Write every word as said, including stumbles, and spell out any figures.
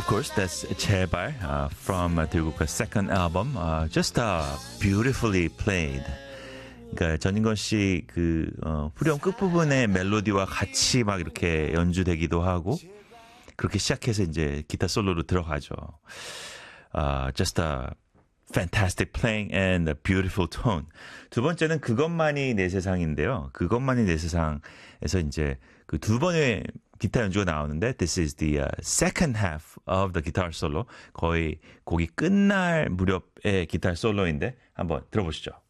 Of course, that's 제발 uh, from 들국화's second album. Uh, just uh, beautifully played. 그러니까 전인권 씨 그 어, 후렴 끝 부분의 멜로디와 같이 막 이렇게 연주되기도 하고 그렇게 시작해서 이제 기타 솔로로 들어가죠. Uh, just a fantastic playing and a beautiful tone. 두 번째는 그것만이 내 세상인데요. 그것만이 내 세상에서 이제 그 두 번의 기타 연주가 나오는데 this is the uh, second half of the guitar solo. 거의 곡이 끝날 무렵의 기타 솔로인데 한번 들어보시죠.